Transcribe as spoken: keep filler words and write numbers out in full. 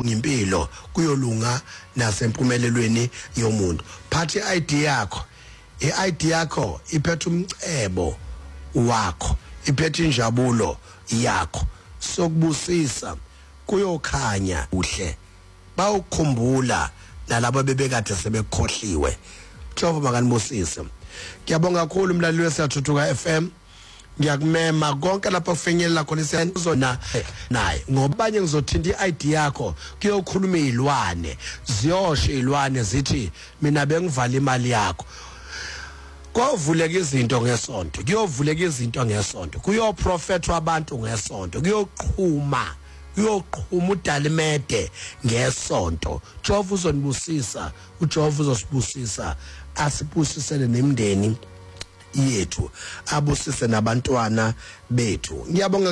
kuyolunga impilo kuyolunga nasempumelelweni yomuntu phathi I D yakho I D yakho iphethe umcebo wakho iphethe injabulo yakho sokubusisa kuyokhanya uhle bawukhumbula nalabo bebekade sebekhohliwe Jehova makanibusise ngiyabonga kakhulu umlaleli wesathuthuka F M ngiyakumema konke lapho kufinyelela khona isenzona naye ngobanye ngizothinta I D yakho kuyokhuluma izilwane ziyoshe izilwane zithi mina bengivala imali yakho kovuleka izinto ngesonto kuyovuleka izinto ngesonto kuyoprofethwa abantu ngesonto kuyoqhuma kuyoqhuma udalimede ngesonto Jehova uzonibusisa uJehova uzosibusisa asibusisele nemndeni yethu abusise nabantwana bethu ngiyabonga